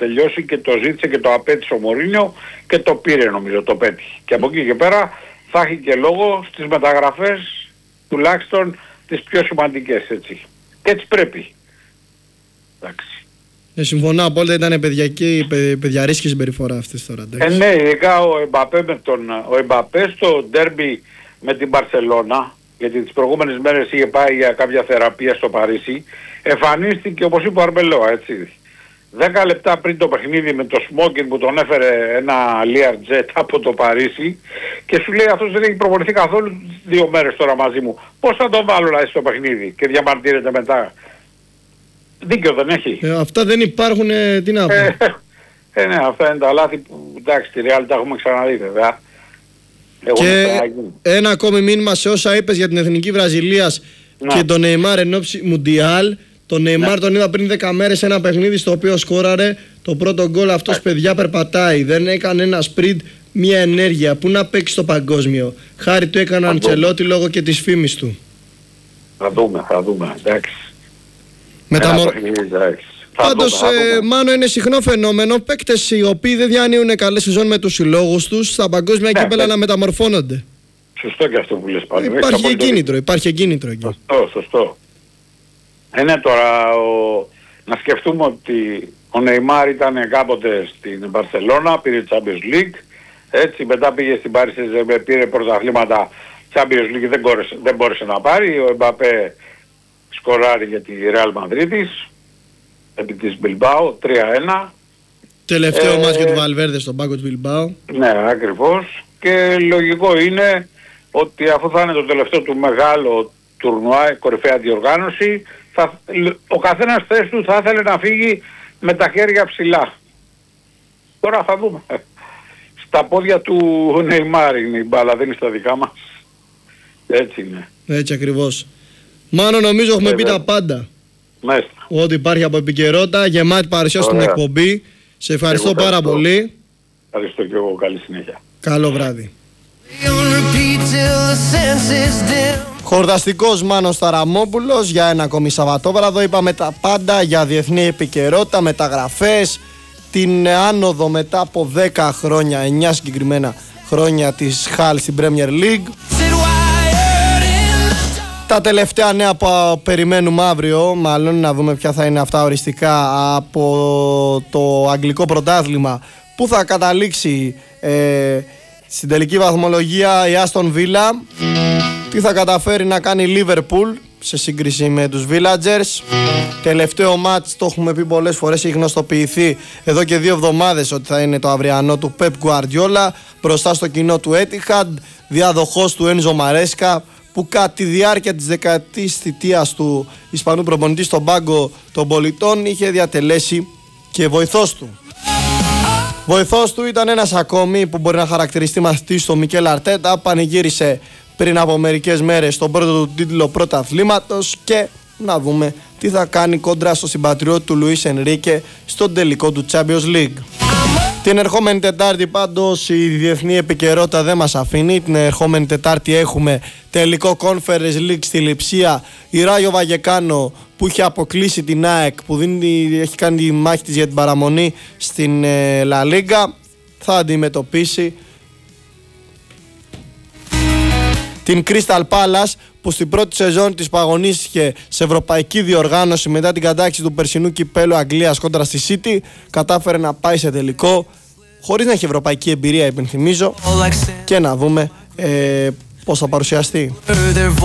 τελειώσει και το ζήτησε και το απέτησε ο Μωρίνιο και το πήρε, νομίζω, το πέτυχε. Και από εκεί και πέρα θα έχει και λόγο στις μεταγραφές, τουλάχιστον τις πιο σημαντικές, έτσι. Και έτσι πρέπει. Εντάξει. Συμφωνώ απόλυτα, ήταν παιδιαρίσκη συμπεριφορά αυτή τώρα. Ναι, ειδικά ο Εμπαπέ στο ντέρμπι με την Μπαρσελόνα, γιατί τις προηγούμενες μέρες είχε πάει για κάποια θεραπεία στο Παρίσι, εμφανίστηκε, όπως είπε ο Αρμπελόα, έτσι. 10 λεπτά πριν το παιχνίδι με το smoking που τον έφερε ένα Learjet από το Παρίσι και σου λέει αυτός δεν έχει προπονηθεί καθόλου 2 μέρες τώρα μαζί μου. Πώς θα τον βάλω να στο παιχνίδι και διαμαρτύρεται μετά. Δίκιο δεν έχει. Αυτά δεν υπάρχουν, τι να πω. Ναι, αυτά είναι τα λάθη που εντάξει, τη Real τα έχουμε ξαναδεί βέβαια. Και ένα ακόμη μήνυμα σε όσα είπες για την Εθνική Βραζιλίας και τον Neymar εν ώψη Μουντιάλ. Τον Neymar τον είδα πριν 10 μέρες ένα παιχνίδι στο οποίο σκόραρε το πρώτο γκολ. Αυτός παιδιά περπατάει, δεν έκανε ένα sprint, μια ενέργεια. Πού να παίξει στο παγκόσμιο. Χάρη του έκανε Αντσελότη λόγω και της φήμης του. Θα δούμε, εντάξει. Πάντως, Μάνο, είναι συχνό φαινόμενο παίκτες οι οποίοι δεν διανύουν καλές σεζόν με τους συλλόγους τους στα παγκόσμια κύπελλα να μεταμορφώνονται. Σωστό και αυτό που λες πάλι. Υπάρχει εγκίνητρο εκεί. Σωστό. Είναι τώρα να σκεφτούμε ότι ο Νεϊμάρ ήταν κάποτε στην Μπαρσελόνα, πήρε Champions League, έτσι, μετά πήγε στην Paris Saint-Germain, πήρε πρωταθλήματα Champions League, δεν μπόρεσε να πάρει. Ο Εμπαπέ σκοράρει για τη Real Madrid επί της Bilbao 3-1. Τελευταίο μάτς για τον Βαλβέρδε στον πάγκο του Bilbao. Ναι, ακριβώς. Και λογικό είναι ότι αφού θα είναι το τελευταίο του μεγάλο τουρνουά, κορυφαία διοργάνωση, ο καθένας θέση του θα ήθελε να φύγει με τα χέρια ψηλά. Τώρα θα δούμε. Στα πόδια του Νεϊμάρ είναι η μπάλα, δεν είναι στα δικά μας. Έτσι είναι. Έτσι ακριβώς. Μάνο, νομίζω έχουμε πει τα πάντα. Μάλιστα. Ό,τι υπάρχει από επικαιρότητα, γεμάτη παρουσία στην εκπομπή. Σε ευχαριστώ πάρα πολύ. Ευχαριστώ και εγώ. Καλή συνέχεια. Καλό βράδυ. Χορταστικός Μάνος Ταραμόπουλος για ένα ακόμη Σαββατόβραδο. Είπαμε τα πάντα για διεθνή επικαιρότητα, μεταγραφές, την άνοδο μετά από 10 χρόνια, 9 συγκεκριμένα χρόνια της Χαλ στην Premier League. Τα τελευταία νέα που περιμένουμε αύριο, μάλλον να δούμε ποια θα είναι αυτά οριστικά από το αγγλικό πρωτάθλημα, που θα καταλήξει στην τελική βαθμολογία η Άστον Βίλα, τι θα καταφέρει να κάνει η Liverpool σε σύγκριση με τους Villagers. Τελευταίο μάτς, το έχουμε πει πολλές φορές, έχει γνωστοποιηθεί εδώ και 2 εβδομάδες ότι θα είναι το αυριανό του Pep Guardiola μπροστά στο κοινό του Etihad, διαδοχός του Ένζο Μαρέσκα, που κατά τη διάρκεια της δεκαετής θητείας του Ισπανού προπονητή στον πάγκο των πολιτών είχε διατελέσει και βοηθός του. Βοηθός του ήταν ένας ακόμη που μπορεί να χαρακτηριστεί μαθητής του, Μικέλ Αρτέτα, πανηγύρισε πριν από μερικές μέρες τον πρώτο του τίτλο πρωταθλήματος και να δούμε τι θα κάνει κόντρα στο συμπατριώτη του Λουίς Ενρίκε στον τελικό του Champions League. Την ερχόμενη Τετάρτη πάντως η διεθνή επικαιρότητα δεν μας αφήνει. Την ερχόμενη Τετάρτη έχουμε τελικό Conference League στη Λειψία. Η Ράγιο Βαγεκάνο που είχε αποκλείσει την ΑΕΚ, που έχει κάνει τη μάχη της για την παραμονή στην La Liga, θα αντιμετωπίσει την Crystal Palace, που στην πρώτη σεζόν της παγωνίστηκε σε ευρωπαϊκή διοργάνωση μετά την κατάκτηση του περσινού κυπέλου Αγγλίας κόντρα στη City. Κατάφερε να πάει σε τελικό χωρίς να έχει ευρωπαϊκή εμπειρία, υπενθυμίζω, και να δούμε πώς θα παρουσιαστεί.